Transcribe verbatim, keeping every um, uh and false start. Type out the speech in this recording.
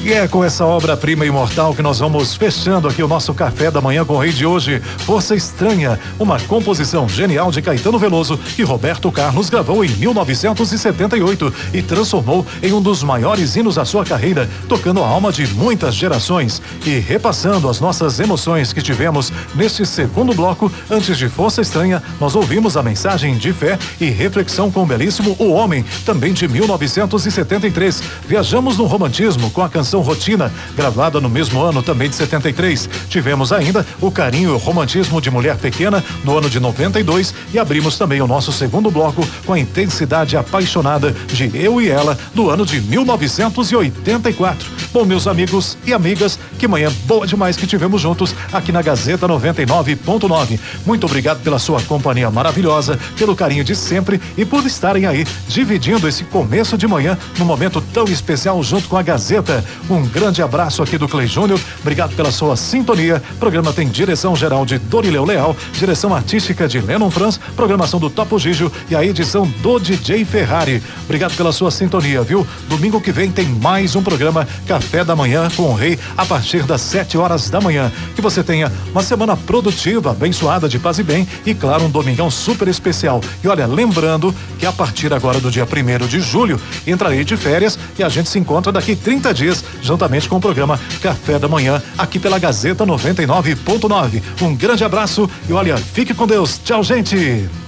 E é com essa obra-prima imortal que nós vamos fechando aqui o nosso café da manhã com o rei de hoje, Força Estranha, uma composição genial de Caetano Veloso que Roberto Carlos gravou em mil novecentos e setenta e oito e transformou em um dos maiores hinos da sua carreira, tocando a alma de muitas gerações e repassando as nossas emoções que tivemos neste segundo bloco. Antes de Força Estranha, nós ouvimos a mensagem de fé e reflexão com o belíssimo O Homem, também de mil novecentos e setenta e três. Viajamos no romantismo com a canção Rotina, gravada no mesmo ano também de setenta e três. Tivemos ainda o carinho e o romantismo de Mulher Pequena no ano de noventa e dois e abrimos também o nosso segundo bloco com a intensidade apaixonada de Eu e Ela do ano de mil novecentos e oitenta e quatro. Bom, meus amigos e amigas, que manhã boa demais que tivemos juntos aqui na Gazeta noventa e nove ponto nove. Muito obrigado pela sua companhia maravilhosa, pelo carinho de sempre e por estarem aí dividindo esse começo de manhã num momento tão especial junto com a Gazeta. Um grande abraço aqui do Clay Júnior, obrigado pela sua sintonia. O programa tem direção geral de Dorileu Leal, direção artística de Lennon Franz, programação do Topo Gigio e a edição do D J Ferrari. Obrigado pela sua sintonia, viu? Domingo que vem tem mais um programa Café da Manhã com o Rei a partir das sete horas da manhã. Que você tenha uma semana produtiva, abençoada, de paz e bem e claro, um domingão super especial. E olha, lembrando que a partir agora do dia primeiro de julho entrarei de férias e a gente se encontra daqui trinta dias juntamente com o programa Café da Manhã aqui pela Gazeta noventa e nove ponto nove. Um grande abraço e olha, fique com Deus. Tchau, gente.